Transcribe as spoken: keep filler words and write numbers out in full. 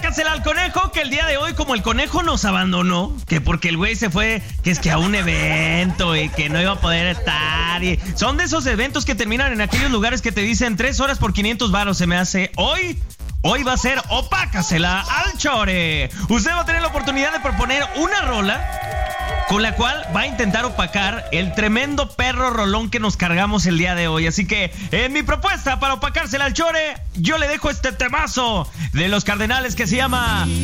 Opácasela al conejo, que el día de hoy, como el conejo nos abandonó, que porque el güey se fue, que es que a un evento y que no iba a poder estar. Y son de esos eventos que terminan en aquellos lugares que te dicen tres horas por quinientos varos. Se me hace hoy. Hoy va a ser Opácasela al Chore. Usted va a tener la oportunidad de proponer una rola con la cual va a intentar opacar el tremendo perro rolón que nos cargamos el día de hoy. Así que en mi propuesta para opacársela al Chore, yo le dejo este temazo de los Cardenales que se llama